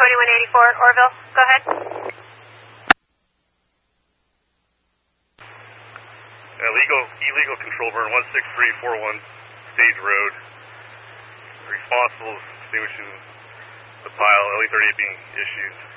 2184 Orville. Go ahead. Illegal control burn 16341 Stage Road. Responsible extinguishing the pile, LE38 being issued.